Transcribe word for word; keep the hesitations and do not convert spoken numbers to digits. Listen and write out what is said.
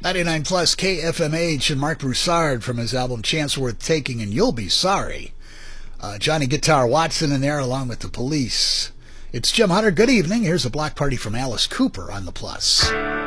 ninety-nine plus K F M H and Mark Broussard from his album Chance Worth Taking and You'll Be Sorry. Uh, Johnny Guitar Watson in there along with the Police. It's Jim Hunter. Good evening. Here's a block party from Alice Cooper on the Plus.